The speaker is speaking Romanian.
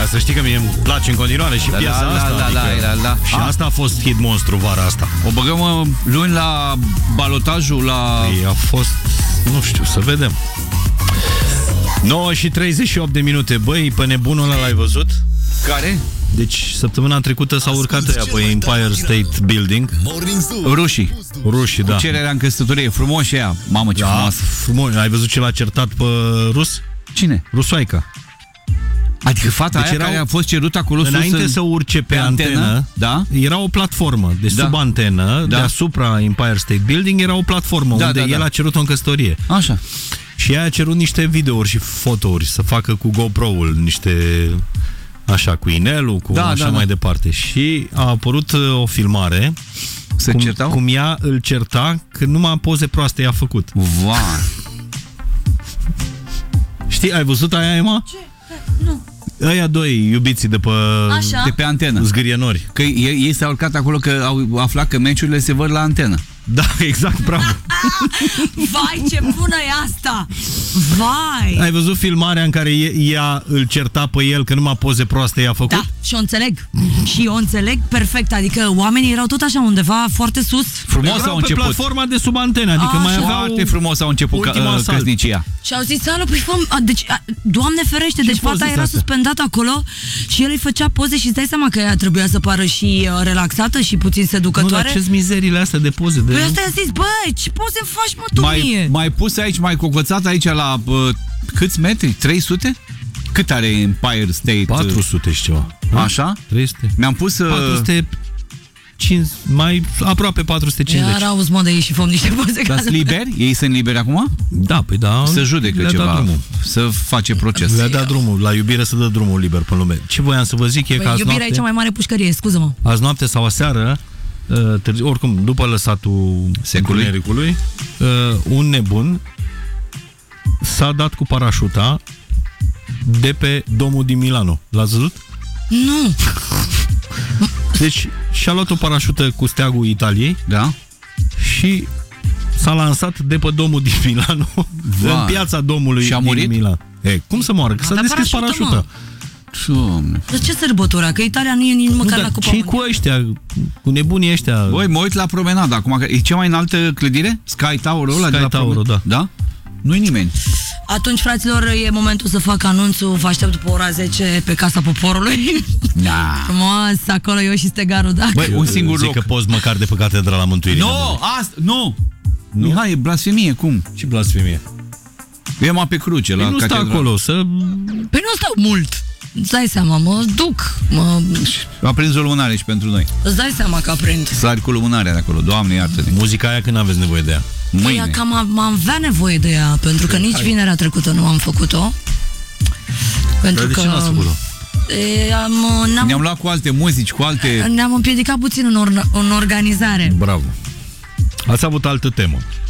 să știi că mie îmi place în continuare și piesa asta. Și asta a fost hit monstru vara asta. O băgăm luni la balotajul la... Ei, a fost, nu știu, să vedem. 9 și 38 de minute. Băi, pe nebunul ăla l-ai văzut? Care? Deci, săptămâna trecută s-au urcat ăia pe Empire State Building. Rușii, da. Cu cererea în căsătorie, frumos ea. Mamă, ce frumos. Ai văzut ce l-a certat pe rus? Cine? Rusoaica. Adică fata aia care a fost cerută acolo înainte să urce pe antenă, da? Era o platformă de sub antenă, deasupra Empire State Building era o platformă unde el a cerut-o în căsătorie. Așa. Și ea a cerut niște videouri și fotouri să facă cu GoPro-ul, niște... Așa, cu inelul, cu mai departe. Și a apărut o filmare cum ea îl certa că numai poze proaste i-a făcut. Wow. Știi, ai văzut aia, Emma? Ce? Nu. Aia doi iubiții de pe antenă. Zgârienori. Că ei s-au urcat acolo că au aflat că meciurile se văd la antenă. Da, exact, bravo. Vai, ce bună e asta! Vai! Ai văzut filmarea în care ea îl certa pe el că numai poze proaste i-a făcut? Da, și o înțeleg. Și o înțeleg perfect. Adică oamenii erau tot așa undeva foarte sus. Frumos au început. Pe platforma de sub antenă. Adică mai aveau foarte frumos au început căsnicia. Și au zis, deci, Doamne ferește, deci fata era suspendată acolo și el îi făcea poze și îți dai seama că ea trebuia să pară și relaxată și puțin seducătoare. Nu, dar ce-s mizerile astea de poze? Păi asta i-a zis, băi, ce poze faci, mă, tu mie? Mai pus aici, mai cocățat aici la câți metri? 300? Cât are Empire State? 400 și ceva. Așa? 300. Mi-am pus... 405, mai aproape 450. Iar auzi, mă, de ei și făm niște poze. Dar sunt liberi? Ei sunt liberi acum? Da, păi da. Să judecă ceva, să face proces. Le-a dat drumul, la iubire să dă drumul liber pe lume. Ce voiam să vă zic e că azi iubirea e cea mai mare pușcărie, scuză-mă. Azi noapte sau aseară, oricum, după lăsatul seculericului, un nebun s-a dat cu parașuta de pe domul din Milano. L-ați văzut? Nu. Deci și-a luat o parașută cu steagul Italiei, da, și s-a lansat de pe domul din Milano, în piața domului și a murit? din Milano. Cum să moară? Că s-a deschis parașuta. De ce sărbătora? Că Italia nu e nici măcar la Cupa Mondială. Ce cu ăștia? Cu nebunii ăștia? Băi, mă uit la promenadă acum, că e cea mai înaltă clădire? Sky Tower-ul ăla? Sky Tower-ul, da. Da? Nu-i nimeni. Atunci, fraților, e momentul să fac anunțul. Vă aștept după ora 10 pe Casa Poporului. Da. Frumos, acolo eu și Stegaru, da? Băi, un singur loc. Zic că poți măcar de pe Catedrala Mântuirii. Nu! Mihai, e blasfemie, cum? Ce blasfemie? Eu m-am pe cruce la Catedrala. Nu stă acolo, să... Păi nu stau mult. Îți dai seama, mă duc. A prins o lumânare și pentru noi. Îți dai seama că aprind. Sari cu lumânarea de acolo, Doamne iartă-ne. Muzica aia când aveți nevoie de ea? Mâine. Păi, cam am avea nevoie de ea, pentru că nici vinerea trecută nu am făcut-o. Pentru de că... ce n-ați făcut-o? Ne-am luat cu alte muzici, cu alte... Ne-am împiedicat puțin în organizare. Bravo. Ați avut altă temă.